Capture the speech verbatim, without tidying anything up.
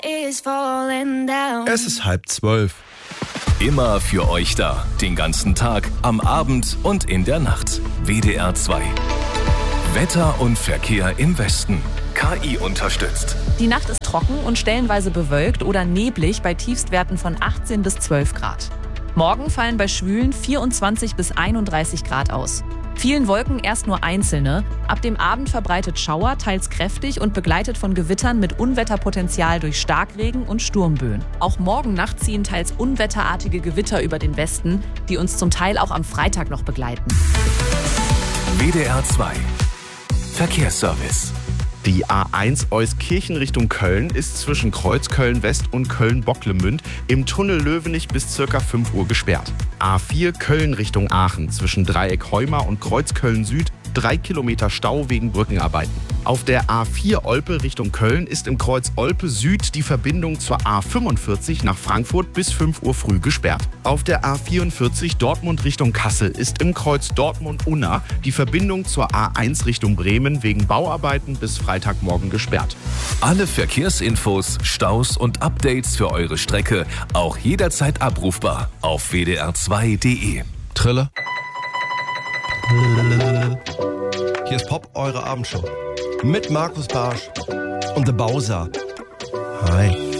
Es ist halb zwölf. Immer für euch da. Den ganzen Tag, am Abend und in der Nacht. W D R zwei. Wetter und Verkehr im Westen. K I unterstützt. Die Nacht ist trocken und stellenweise bewölkt oder neblig bei Tiefstwerten von achtzehn bis zwölf Grad. Morgen fallen bei Schwülen vierundzwanzig bis einunddreißig Grad aus. Vielen Wolken erst nur einzelne. Ab dem Abend verbreitet Schauer, teils kräftig und begleitet von Gewittern mit Unwetterpotenzial durch Starkregen und Sturmböen. Auch morgen Nacht ziehen teils unwetterartige Gewitter über den Westen, die uns zum Teil auch am Freitag noch begleiten. W D R zwei. Verkehrsservice. Die A eins Euskirchen Richtung Köln ist zwischen Kreuzköln West und Köln-Bocklemünd im Tunnel Löwenich bis ca. fünf Uhr gesperrt. A vier Köln Richtung Aachen zwischen Dreieck Heumar und Kreuzköln Süd drei Kilometer Stau wegen Brückenarbeiten. Auf der A vier Olpe Richtung Köln ist im Kreuz Olpe Süd die Verbindung zur A fünfundvierzig nach Frankfurt bis fünf Uhr früh gesperrt. Auf der A vierundvierzig Dortmund Richtung Kassel ist im Kreuz Dortmund-Unna die Verbindung zur A eins Richtung Bremen wegen Bauarbeiten bis Freitagmorgen gesperrt. Alle Verkehrsinfos, Staus und Updates für eure Strecke auch jederzeit abrufbar auf w d r zwei punkt d e. Trille. Hier ist Pop, eure Abendshow. Mit Markus Barsch und The Bowser. Hi.